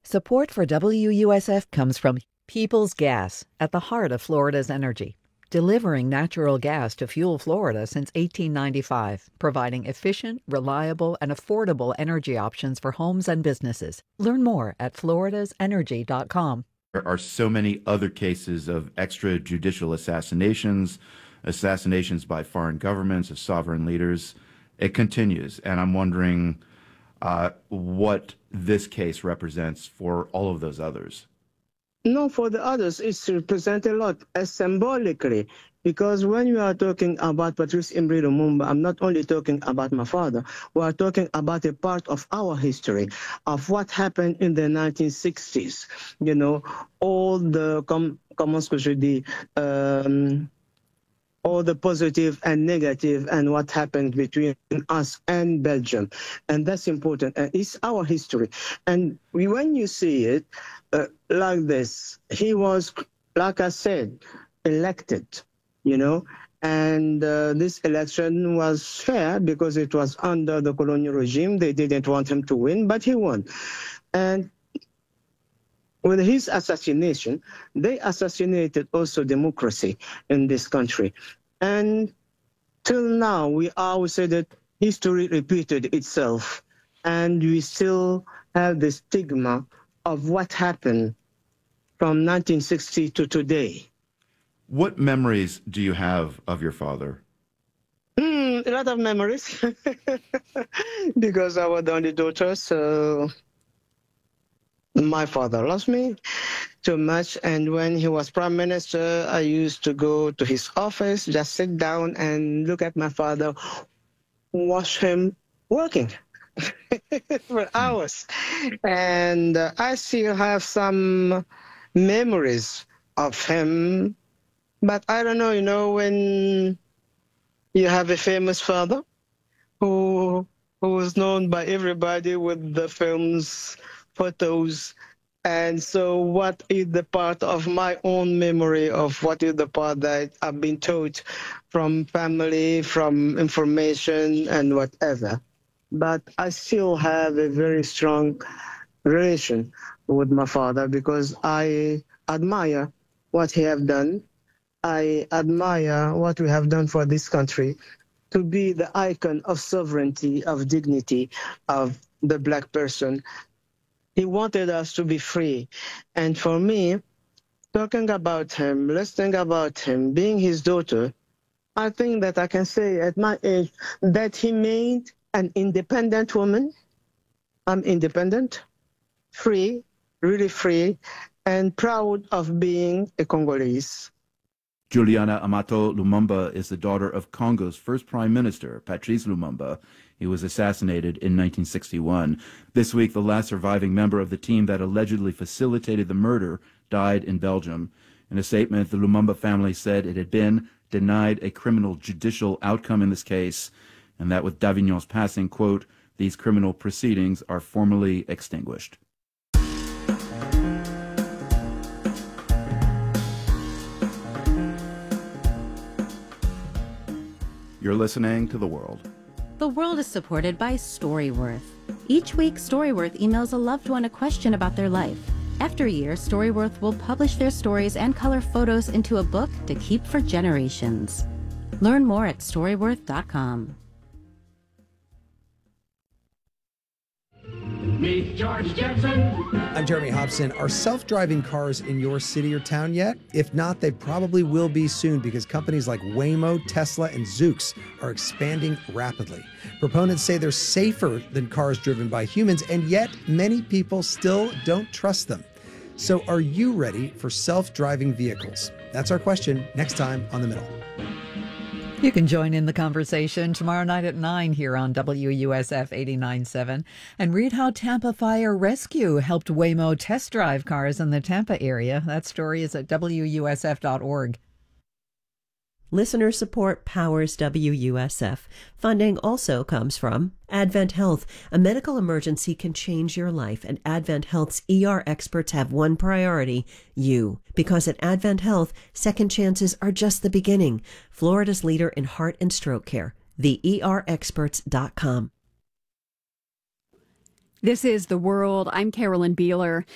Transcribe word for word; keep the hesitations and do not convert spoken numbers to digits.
Support for W U S F comes from Peoples Gas, at the heart of Florida's energy, delivering natural gas to fuel Florida since eighteen ninety-five, providing efficient, reliable, and affordable energy options for homes and businesses. Learn more at floridas energy dot com. There are so many other cases of extrajudicial assassinations, assassinations by foreign governments of sovereign leaders. It continues, and I'm wondering uh, what this case represents for all of those others. No, for the others, it's represent a lot uh, symbolically, because when you are talking about Patrice Emery Lumumba, I'm not only talking about my father, we are talking about a part of our history, of what happened in the nineteen sixties. You know, all the, com- comment ce que je dis, um, all the positive and negative and what happened between us and Belgium. And that's important. And it's our history. And we, when you see it uh, like this, he was, like I said, elected, you know, and uh, this election was fair because it was under the colonial regime. They didn't want him to win, but he won. And with his assassination, they assassinated also democracy in this country. And till now, we always say that history repeated itself, and we still have the stigma of what happened from nineteen sixty to today. What memories do you have of your father? Mm, a lot of memories, because I was the only daughter, so my father loves me too much. And when he was prime minister, I used to go to his office, just sit down and look at my father, watch him working for hours. And uh, I still have some memories of him. But I don't know, you know, when you have a famous father who who is known by everybody with the films, photos. And so what is the part of my own memory of what is the part that I've been taught from family, from information and whatever. But I still have a very strong relation with my father because I admire what he have done. I admire what we have done for this country to be the icon of sovereignty, of dignity, of the Black person. He wanted us to be free. And for me, talking about him, listening about him, being his daughter, I think that I can say at my age that he made an independent woman. I'm independent, free, really free, and proud of being a Congolese. Juliana Amato Lumumba is the daughter of Congo's first prime minister, Patrice Lumumba. He was assassinated in nineteen sixty-one. This week, the last surviving member of the team that allegedly facilitated the murder died in Belgium. In a statement, the Lumumba family said it had been denied a criminal judicial outcome in this case, and that with Davignon's passing, quote, these criminal proceedings are formally extinguished. You're listening to The World. The World is supported by Storyworth. Each week, Storyworth emails a loved one a question about their life. After a year, Storyworth will publish their stories and color photos into a book to keep for generations. Learn more at storyworth dot com. Meet George Jetson. I'm Jeremy Hobson. Are self-driving cars in your city or town yet? If not, they probably will be soon because companies like Waymo, Tesla, and Zoox are expanding rapidly. Proponents say they're safer than cars driven by humans, and yet many people still don't trust them. So are you ready for self-driving vehicles? That's our question next time on The Middle. You can join in the conversation tomorrow night at nine here on W U S F eighty-nine point seven and read how Tampa Fire Rescue helped Waymo test drive cars in the Tampa area. That story is at W U S F dot org. Listener support powers W U S F. Funding also comes from Advent Health. A medical emergency can change your life, and Advent Health's E R experts have one priority, you. Because at Advent Health, second chances are just the beginning. Florida's leader in heart and stroke care, the E R experts dot com. This is The World. I'm Carolyn Beeler.